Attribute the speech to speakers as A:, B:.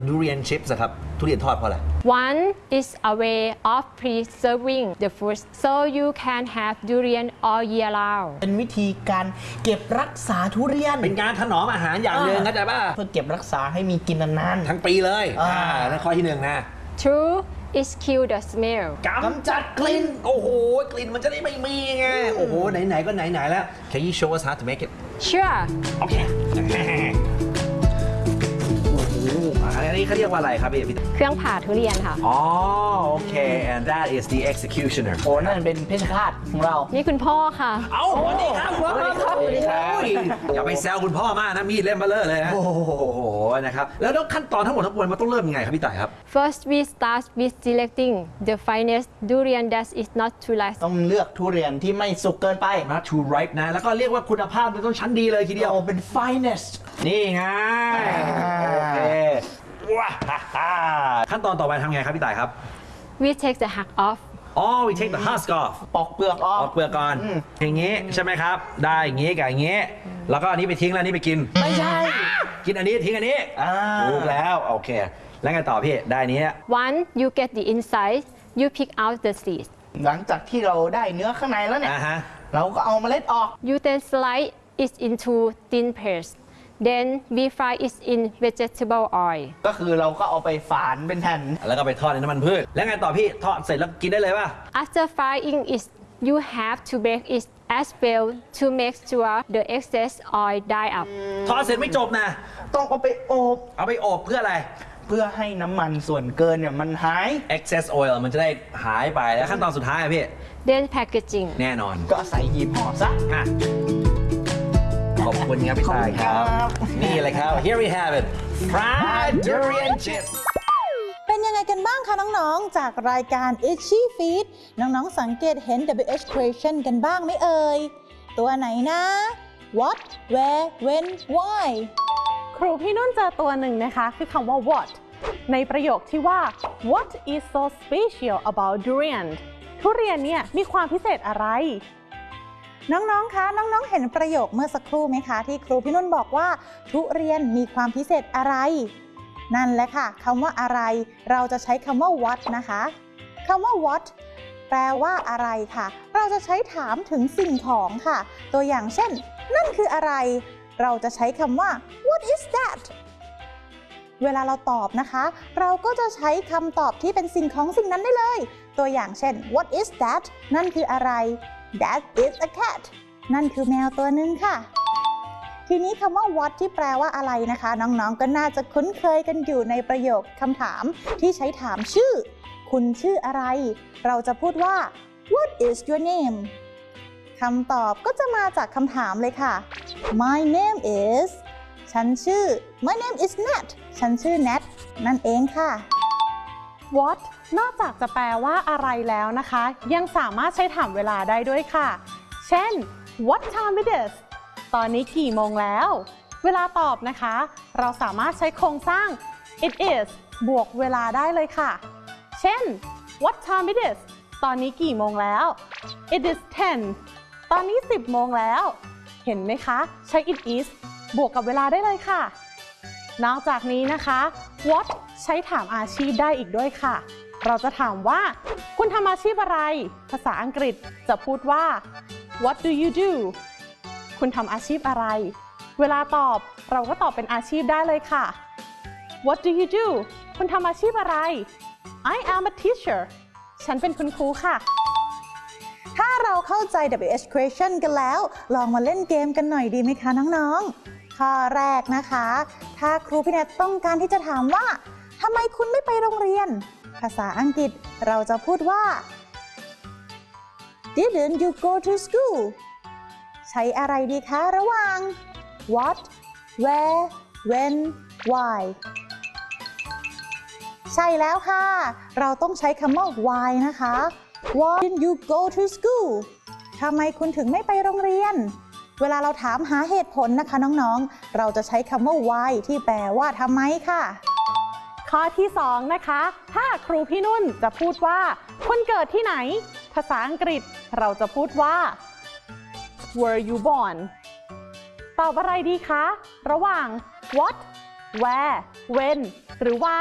A: durian chips ครับทุเรียนทอดเพราะอะไร
B: One is a way of preserving the fruit so you can have durian all year round
C: เป็นวิธีการเก็บรักษาทุเรียน
A: เป็นการถนอมอาหารอย่างหนึ่งเข้าใจป่ะ
C: เพื่อเก็บรักษาให้มีกินนาน
A: ๆทั้งปีเลยนั่นข้อที่หนึ่งนะ
B: Two is kill the smell
A: กำจัดกลิ่นโอ้โหกลิ่นมันจะได้ไม่มีไงโอ้โหไหนๆก็ไหนๆแล้ว Can you show us how to make it
B: Sure
A: โอเคอันนี้เขาเรียกว่าอะไรครับพี่
B: เครื่องผ่าทุเรียนค่ะ
A: อ๋อโอเค and that is the executioner
C: โอ้นั่นเป็นเพชฌฆาตของเรา
B: นี่คุณพ่อค่ะ
A: เอ้าสวัสดีครับสวัสดีครับสวัสดีครับอย่าไปแซวคุณพ่อมากนะมีดเล่มเบลเลอร์เลยนะโอ้โหนะครับแล้วขั้นตอนทั้งหมดทั้งมวลมันต้องเริ่มยังไงครับพี่ต่ายครับ
B: First we start with selecting the finest durian that is not too ripe
C: ต้องเลือกทุเรียนที่ไม่สุกเกินไป
A: not too ripe นะแล้วก็เรียกว่าคุณภาพมันต้องชั้นดีเลยทีเดียว
C: เป็น finest
A: นี่ไงโอเคว้าขั้นตอนต่อไปทำไงครับพี่ต่ายครับ
B: We take the husk off
A: we take the husk off
C: ปอกเปลือกออก
A: เปลือกก่อนอย่างงี้ใช่ไหมครับได้อย่างงี้กับอย่างงี้แล้วก็อันนี้ไปทิ้งแล้วอันนี้ไปกิน
C: ไม่ใช่
A: กินอันนี้ทิ้งอันนี้ถูกแล้วโอเคแล้วไงต่อพี่ได้อันนี้
B: Once you get the inside you pick out the seeds
C: หลังจากที่เราได้เนื้อข้างในแล้วเนี่ยเราก็เอาเมล็ดออก
B: You then slice it into thin paste Then we fry it in vegetable oil
C: ก็คือเราก็เอาไปฝานเป็นแผ่น
A: แล้วก็ไปทอดในน้ำมันพืชแล้วไงต่อพี่ทอดเสร็จแล้วกินได้เลยป่ะ
B: After frying it you have to bake it as well to make sure the excess oil die up
A: ทอดเสร็จไม่จบนะ
C: ต้องเอาไปอบ
A: เพื่ออะไร
C: เพื่อให้น้ำมันส่วนเกินเนี่ยมันหาย
A: excess oil มันจะได้หายไปแล้วขั้นตอนสุดท้ายพี่
B: Then packaging
A: แน่นอน
C: ก็ใส่หีบห่อซะ
A: ขอบคุณครับพี่ตายครับนี่เลยครับ Here we have it fried durian chips
D: เป็นยังไงกันบ้างคะน้องๆจากรายการ Itchy Feet น้องๆสังเกตเห็น WH question กันบ้างไหมเอ่ยตัวไหนนะ What Where When Why
E: ครูพี่นุ่นเจอตัวหนึ่งนะคะคือคำว่า what ในประโยคที่ว่า What is so special about durian ทุเรียนเนี่ยมีความพิเศษอะไร
D: น้องๆ คะ น้องๆ เห็นประโยคเมื่อสักครู่ไหมคะที่ครูพี่นุ่นบอกว่าทุเรียนมีความพิเศษอะไรนั่นแหละค่ะคำว่าอะไรเราจะใช้คำว่า what นะคะคำว่า what แปลว่าอะไรค่ะเราจะใช้ถามถึงสิ่งของค่ะตัวอย่างเช่นนั่นคืออะไรเราจะใช้คำว่า what is that เวลาเราตอบนะคะเราก็จะใช้คำตอบที่เป็นสิ่งของสิ่งนั้นได้เลยตัวอย่างเช่น what is that นั่นคืออะไร That is a cat นั่นคือแมวตัวหนึ่งค่ะทีนี้คำว่า what ที่แปลว่าอะไรนะคะน้องๆก็น่าจะคุ้นเคยกันอยู่ในประโยคคำถามที่ใช้ถามชื่อคุณชื่ออะไรเราจะพูดว่า What is your name คำตอบก็จะมาจากคำถามเลยค่ะ My name is ฉันชื่อ My name is Nat ฉันชื่อ Nat นั่นเองค่ะ
E: What นอกจากจะแปลว่าอะไรแล้วนะคะยังสามารถใช้ถามเวลาได้ด้วยค่ะเช่น What time it is ตอนนี้กี่โมงแล้วเวลาตอบนะคะเราสามารถใช้โครงสร้าง it is บวกเวลาได้เลยค่ะเช่น What time it is ตอนนี้กี่โมงแล้ว It is 10 ตอนนี้10 โมงแล้วเห็นไหมคะใช้ it is บวกกับเวลาได้เลยค่ะนอกจากนี้นะคะ what ใช้ถามอาชีพได้อีกด้วยค่ะเราจะถามว่าคุณทำอาชีพอะไรภาษาอังกฤษจะพูดว่า what do you do คุณทำอาชีพอะไรเวลาตอบเราก็ตอบเป็นอาชีพได้เลยค่ะ what do you do คุณทำอาชีพอะไร I am a teacher ฉันเป็นคุณครูค่ะ
D: ถ้าเราเข้าใจ WH question กันแล้วลองมาเล่นเกมกันหน่อยดีไหมคะน้องๆข้อแรกนะคะถ้าครูพี่แนทต้องการที่จะถามว่าทำไมคุณไม่ไปโรงเรียนภาษาอังกฤษเราจะพูดว่า Didn't you go to school ใช้อะไรดีคะระหว่าง What Where When Why ใช่แล้วค่ะเราต้องใช้คำว่า why นะคะ Why didn't you go to school ทำไมคุณถึงไม่ไปโรงเรียนเวลาเราถามหาเหตุผลนะคะน้องๆเราจะใช้คำว่า why ที่แปลว่าทำไมค่ะ
E: ข้อที่2นะคะถ้าครูพี่นุ่นจะพูดว่าคุณเกิดที่ไหนภาษาอังกฤษเราจะพูดว่า Were you born ตอบอะไรดีคะระหว่าง What Where When หรือว่า